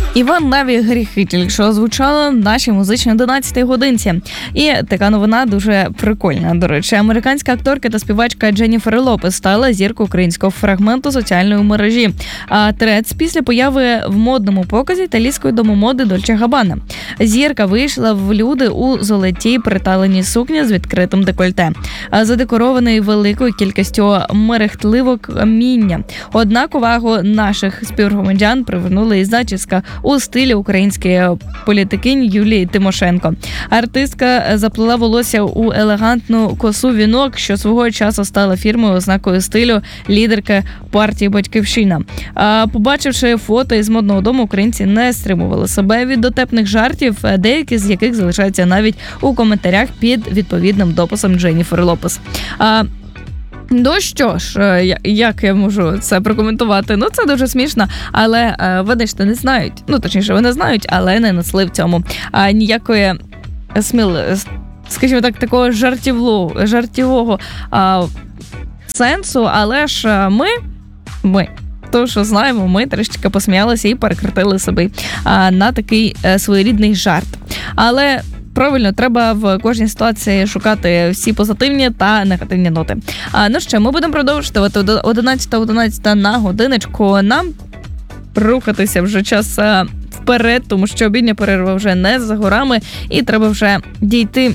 Іван Наві гріхи тільки що озвучала наші музичні 11-й годинці. І така новина дуже прикольна. До речі, американська акторка та співачка Дженніфер Лопес стала зіркою українського фрагменту соціальної мережі Threads після появи в модному показі італійської домомоди Дольче Габбана. Зірка вийшла в люди у золотій приталеній сукні з відкритим декольте, задекорований великою кількістю мерехтливого каміння. Однак увагу наших співгромадян привернула і зачіска у стилі української політикині Юлії Тимошенко. Артистка заплела волосся у елегантну косу вінок, що свого часу стала фірмою ознакою стилю лідерки партії «Батьківщина». Побачивши фото із модного дому, українці не стримували себе від дотепних жартів, деякі з яких залишаються навіть у коментарях під відповідним дописом Дженніфер Лопес. Ну що ж, як я можу це прокоментувати? Ну, це дуже смішно, але вони ж не знають. Ну, точніше, вони знають, але не несли в цьому ніякої скажімо так, такого жартівого сенсу, але ж ми, то, що знаємо, ми трішки посміялися і перекрутили собі на такий своєрідний жарт. Але правильно, треба в кожній ситуації шукати всі позитивні та негативні ноти. Ну що, ми будемо продовжувати 11:11 на годиночку. Нам рухатися вже час вперед, тому що обідня перерва вже не за горами, і треба вже дійти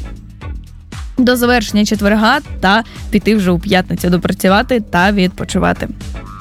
до завершення четверга та піти вже у п'ятницю допрацювати та відпочивати.